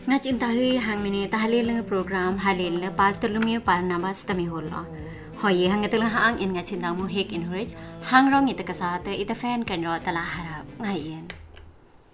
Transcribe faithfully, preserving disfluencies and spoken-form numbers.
Nga cinta hui hang mini tahlil ng program halil le par tulumi par nabas tami holla. Hoye hang tulang hang in nga cinta mu hek in hurij hang rong ita kasate ita fan kan ro tala harap ngayen.